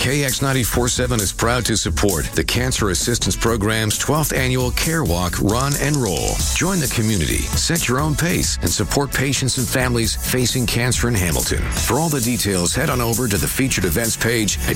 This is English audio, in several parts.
KX94.7 is proud to support the Cancer Assistance Program's 12th annual Care Walk, Run, and Roll. Join the community, set your own pace, and support patients and families facing cancer in Hamilton. For all the details, head on over to the featured events page at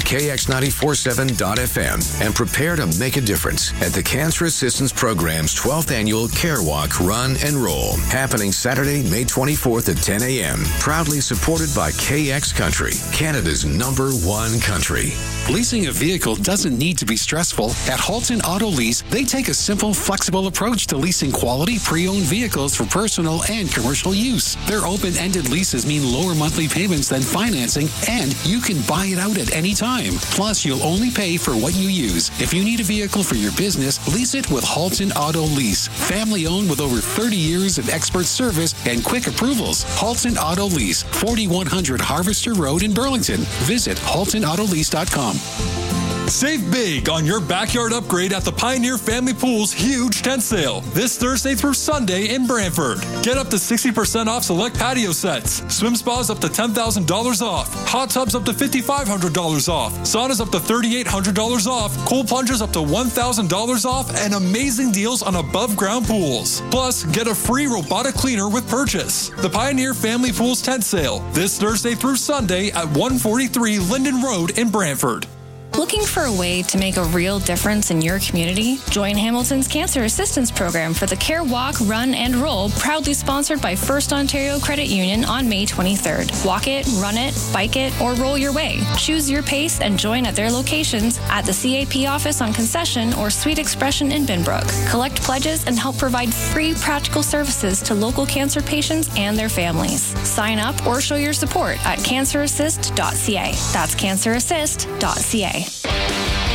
kx947.fm and prepare to make a difference at the Cancer Assistance Program's 12th annual Care Walk, Run, and Roll, happening Saturday, May 24th at 10 a.m. Proudly supported by KX Country, Canada's #1 country. Leasing a vehicle doesn't need to be stressful. At Halton Auto Lease, they take a simple, flexible approach to leasing quality pre-owned vehicles for personal and commercial use. Their open-ended leases mean lower monthly payments than financing, and you can buy it out at any time. Plus, you'll only pay for what you use. If you need a vehicle for your business, lease it with Halton Auto Lease. Family-owned with over 30 years of expert service and quick approvals. Halton Auto Lease, 4100 Harvester Road in Burlington. Visit haltonautolease.com. Save big on your backyard upgrade at the Pioneer Family Pool's huge tent sale this Thursday through Sunday in Brantford. Get up to 60% off select patio sets, swim spas up to $10,000 off, hot tubs up to $5,500 off, saunas up to $3,800 off, cool plungers up to $1,000 off, and amazing deals on above ground pools. Plus, get a free robotic cleaner with purchase. The Pioneer Family Pools tent sale this Thursday through Sunday at 143 Linden Road in Brantford. Looking for a way to make a real difference in your community? Join Hamilton's Cancer Assistance Program for the Care Walk, Run, and Roll, proudly sponsored by First Ontario Credit Union on May 23rd. Walk it, run it, bike it, or roll your way. Choose your pace and join at their locations at the CAP office on Concession or Sweet Expression in Binbrook. Collect pledges and help provide free practical services to local cancer patients and their families. Sign up or show your support at cancerassist.ca. That's cancerassist.ca.